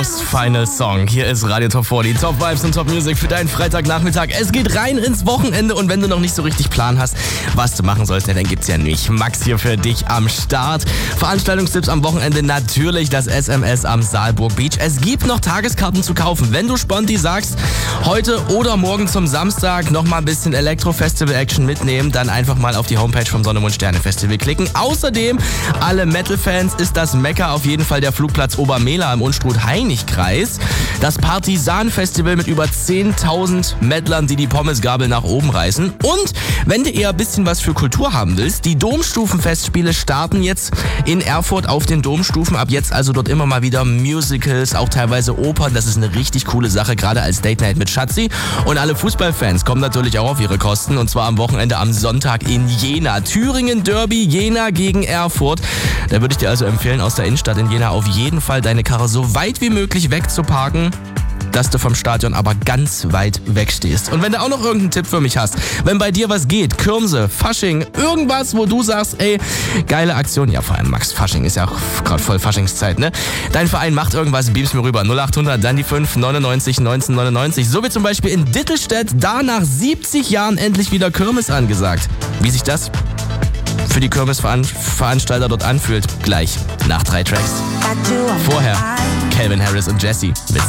Most Final Song. Hier ist Radio Top 40, Top Vibes und Top Music für deinen Freitagnachmittag. Es geht rein ins Wochenende und wenn du noch nicht so richtig Plan hast, was du machen sollst, dann gibt's ja nicht. Max hier für dich am Start. Veranstaltungstipps am Wochenende, natürlich das SMS am Saalburg Beach. Es gibt noch Tageskarten zu kaufen. Wenn du sponti sagst, heute oder morgen zum Samstag noch mal ein bisschen Elektro-Festival-Action mitnehmen, dann einfach mal auf die Homepage vom Sonne, Mond, Sterne Festival klicken. Außerdem, alle Metal-Fans, ist das Mekka auf jeden Fall der Flugplatz Obermehla im Unstrut-Heinig-Kreis. Das Partisan-Festival mit über 10.000 Metlern, die Pommesgabel nach oben reißen. Und wenn du eher ein bisschen was für Kultur haben willst, die Domstufenfestspiele starten jetzt in Erfurt auf den Domstufen. Ab jetzt also dort immer mal wieder Musicals, auch teilweise Opern. Das ist eine richtig coole Sache, gerade als Date Night mit Schatzi. Und alle Fußballfans kommen natürlich auch auf ihre Kosten. Und zwar am Wochenende am Sonntag in Jena. Thüringen Derby, Jena gegen Erfurt. Da würde ich dir also empfehlen, aus der Innenstadt in Jena auf jeden Fall deine Karre so weit wie möglich wegzuparken, dass du vom Stadion aber ganz weit weg stehst. Und wenn du auch noch irgendeinen Tipp für mich hast, wenn bei dir was geht, Kirmse, Fasching, irgendwas, wo du sagst, ey, geile Aktion, ja vor allem Max, Fasching ist ja auch gerade voll Faschingszeit, ne? Dein Verein macht irgendwas, beamst mir rüber, 0800, dann die 5, 99, 1999. So wie zum Beispiel in Dittelstedt, da nach 70 Jahren endlich wieder Kirmes angesagt. Wie sich das für die Kirmesveranstalter dort anfühlt, gleich nach 3 Tracks. Vorher Calvin Harris und Jessie mit